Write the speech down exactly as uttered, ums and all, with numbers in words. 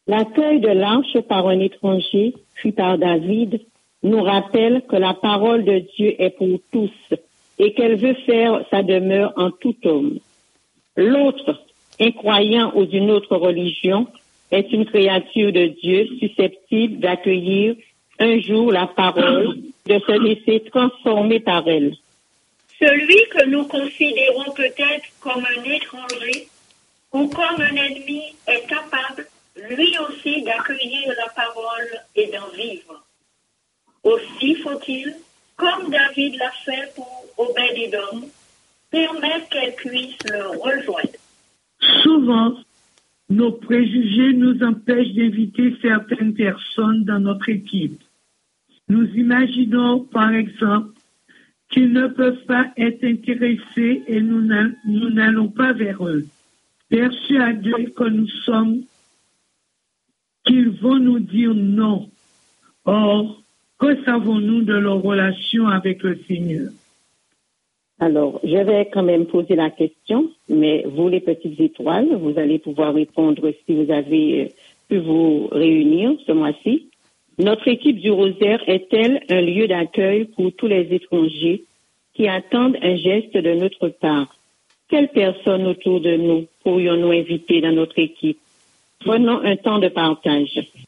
L'accueil de l'arche par un étranger, puis par David, nous rappelle que la parole de Dieu est pour tous et qu'elle veut faire sa demeure en tout homme. L'autre, incroyant ou d'une autre religion, est une créature de Dieu susceptible d'accueillir un jour la parole, de se laisser transformer par elle. Celui que nous considérons peut-être comme un étranger ou comme un ennemi est capable, lui aussi, d'accueillir la parole et d'en vivre. Aussi faut-il, comme David l'a fait pour Obed-Édom, permettre qu'elle puisse le rejoindre. Souvent, nos préjugés nous empêchent d'inviter certaines personnes dans notre équipe. Nous imaginons, par exemple, qu'ils ne peuvent pas être intéressés et nous n'allons pas vers eux, persuadés que nous sommes, qu'ils vont nous dire non. Or, que savons-nous de leur relation avec le Seigneur? Alors, je vais quand même poser la question, mais vous, les petites étoiles, vous allez pouvoir répondre si vous avez pu vous réunir ce mois-ci. Notre équipe du Rosaire est-elle un lieu d'accueil pour tous les étrangers qui attendent un geste de notre part? Quelles personnes autour de nous pourrions-nous inviter dans notre équipe? Prenons un temps de partage.